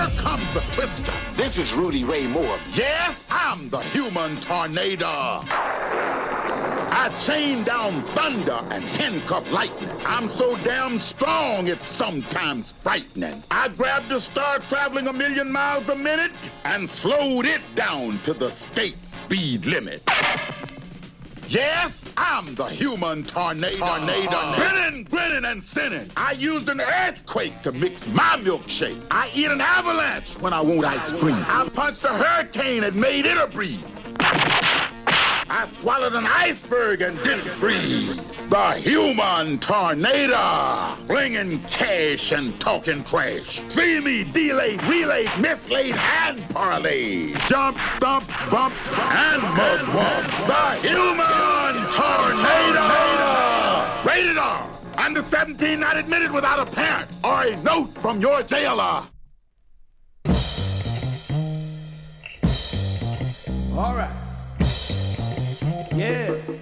Here comes the twister. This is Rudy Ray Moore. Yes, I'm the human tornado. I chain down thunder and handcuff lightning. I'm so damn strong, it's sometimes frightening. I grabbed the star traveling 1,000,000 miles a minute and slowed it down to the state speed limit. Yes, I'm the human tornado. Grinning and sinning. I used an earthquake to mix my milkshake. I eat an avalanche when I want ice cream. I punched a hurricane and made it a breeze. I swallowed an iceberg and didn't freeze. The human tornado. Flinging cash and talking trash. Dreamy, delayed, relayed, mislaid, and parlayed. Jump, stump, bump, and mudwump. The human tornado. Rated R. Under 17 not admitted without a parent or a note from your jailer. All right. Yeah.